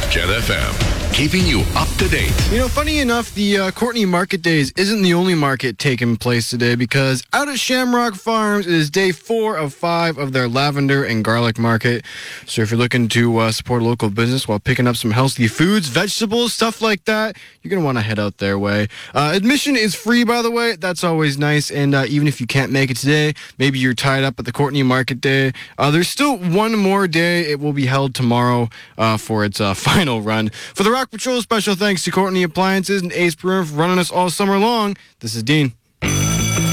Jet FM, keeping you up to date. You know, funny enough, the Courtney Market Days isn't the only market taking place today, because out at Shamrock Farms it is day 4 of 5 of their lavender and garlic market. So if you're looking to support a local business while picking up some healthy foods, vegetables, stuff like that, you're going to want to head out their way. Admission is free, by the way. That's always nice. And even if you can't make it today, maybe you're tied up at the Courtney Market Day, there's still one more day. It will be held tomorrow for its final run. For the Rock Patrol, special thanks to Courtney Appliances and Ace Peru for running us all summer long. This is Dean.